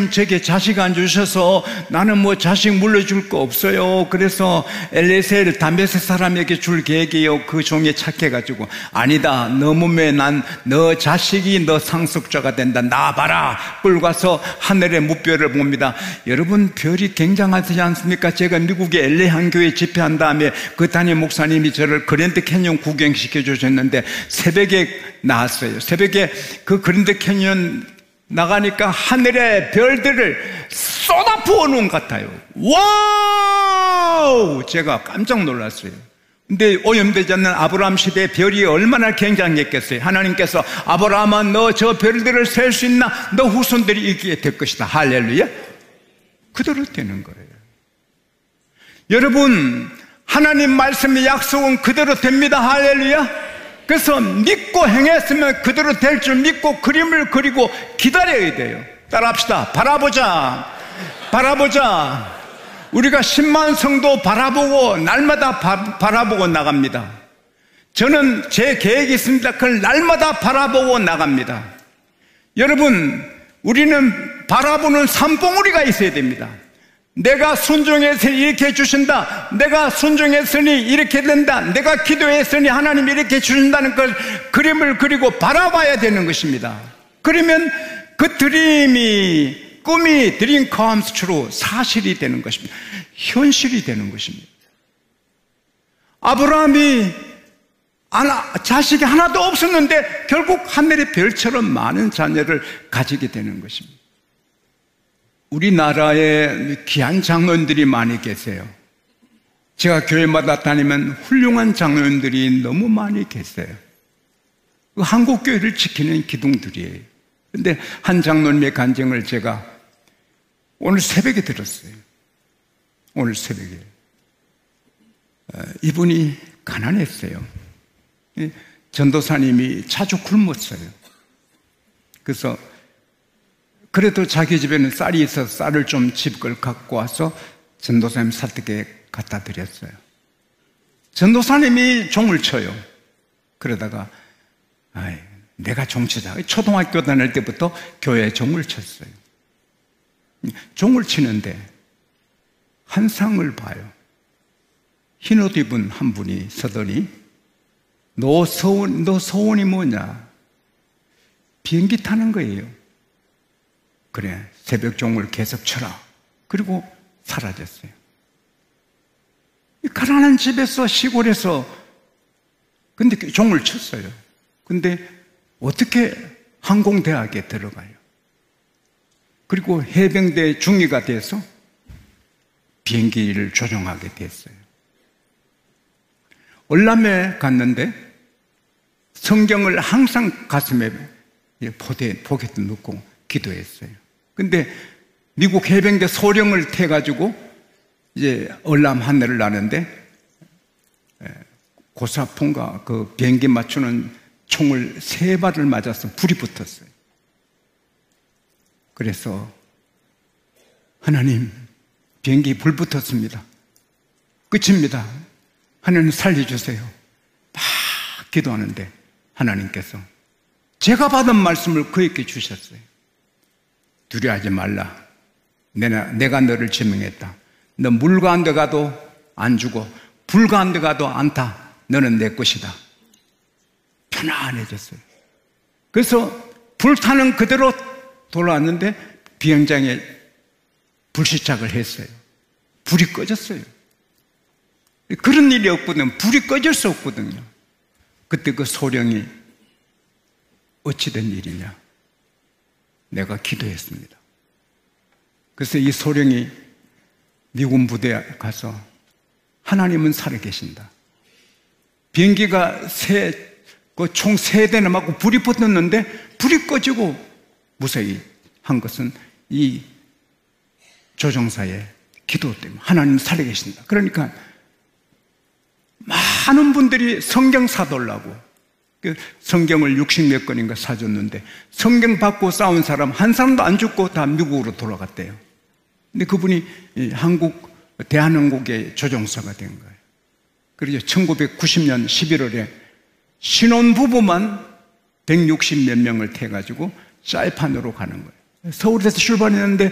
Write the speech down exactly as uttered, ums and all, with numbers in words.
목사님 제게 자식 안 주셔서 나는 뭐 자식 물려줄 거 없어요. 그래서 엘에스엘 다메섹 사람에게 줄 계획이에요. 그 종에 착해가지고 아니다. 너 몸에 난 너 자식이 너 상속자가 된다. 나 봐라. 끌고 가서 하늘의 무별을 봅니다. 여러분 별이 굉장하지 않습니까? 제가 미국의 엘에이 한교회 집회한 다음에 그 담임 목사님이 저를 그랜드 캐니언 구경시켜 주셨는데 새벽에 나왔어요. 새벽에 그 그랜드 캐니언 나가니까 하늘의 별들을 쏟아 부어놓은 것 같아요. 와우! 제가 깜짝 놀랐어요. 근데 오염되지 않는 아브라함 시대의 별이 얼마나 굉장했겠어요. 하나님께서 아브라함아 너 저 별들을 셀 수 있나? 너 후손들이 있게 될 것이다. 할렐루야. 그대로 되는 거예요. 여러분 하나님 말씀의 약속은 그대로 됩니다. 할렐루야. 그래서 믿고 행했으면 그대로 될 줄 믿고 그림을 그리고 기다려야 돼요. 따라합시다. 바라보자. 바라보자. 우리가 십만 성도 바라보고 날마다 바, 바라보고 나갑니다. 저는 제 계획이 있습니다. 그걸 날마다 바라보고 나갑니다. 여러분 우리는 바라보는 산봉우리가 있어야 됩니다. 내가 순종했으니 이렇게 해주신다. 내가 순종했으니 이렇게 된다. 내가 기도했으니 하나님이 이렇게 주신다는 걸 그림을 그리고 바라봐야 되는 것입니다. 그러면 그 드림이 꿈이 드림 comes true 사실이 되는 것입니다. 현실이 되는 것입니다. 아브라함이 하나, 자식이 하나도 없었는데 결국 하늘의 별처럼 많은 자녀를 가지게 되는 것입니다. 우리나라에 귀한 장로님들이 많이 계세요. 제가 교회마다 다니면 훌륭한 장로님들이 너무 많이 계세요. 그 한국 교회를 지키는 기둥들이에요. 그런데 한 장로님의 간증을 제가 오늘 새벽에 들었어요. 오늘 새벽에 이분이 가난했어요. 전도사님이 자주 굶었어요. 그래서 그래도 자기 집에는 쌀이 있어서 쌀을 좀 집걸 갖고 와서 전도사님 설득에 갖다 드렸어요. 전도사님이 종을 쳐요. 그러다가 아이, 내가 종치자. 초등학교 다닐 때부터 교회에 종을 쳤어요. 종을 치는데 한 상을 봐요. 흰옷 입은 한 분이 서더니 너 소원, 너 소원이 뭐냐? 비행기 타는 거예요. 그래, 새벽 종을 계속 쳐라. 그리고 사라졌어요. 가난한 집에서 시골에서 근데 종을 쳤어요. 근데 어떻게 항공대학에 들어가요? 그리고 해병대 중위가 돼서 비행기를 조종하게 됐어요. 월남에 갔는데 성경을 항상 가슴에 포대, 포켓에 넣고 기도했어요. 근데 미국 해병대 소령을 태가지고 이제 월남 하늘을 나는데 고사폰가 그 비행기 맞추는 총을 세 발을 맞아서 불이 붙었어요. 그래서 하나님 비행기 불 붙었습니다. 끝입니다. 하나님 살려주세요. 막 기도하는데 하나님께서 제가 받은 말씀을 그에게 주셨어요. 두려워하지 말라. 내가, 내가 너를 지명했다. 너 물 가운데 가도 안 죽어. 불 가운데 가도 안 타. 너는 내 것이다. 편안해졌어요. 그래서 불타는 그대로 돌아왔는데 비행장에 불시착을 했어요. 불이 꺼졌어요. 그런 일이 없거든요. 불이 꺼질 수 없거든요. 그때 그 소령이 어찌된 일이냐? 내가 기도했습니다. 그래서 이 소령이 미군 부대에 가서 하나님은 살아계신다. 비행기가 세, 그 총 세 대나 맞고 불이 붙었는데 불이 꺼지고 무사히 한 것은 이 조종사의 기도 때문에 하나님 살아계신다. 그러니까 많은 분들이 성경 사달라고 성경을 육십몇 권인가 사줬는데 성경 받고 싸운 사람 한 사람도 안 죽고 다 미국으로 돌아갔대요. 근데 그분이 한국 대한항공의 조종사가 된 거예요. 그래서 천구백구십 년 십일월에 신혼부부만 백육십 몇 명을 태가지고 사이판으로 가는 거예요. 서울에서 출발했는데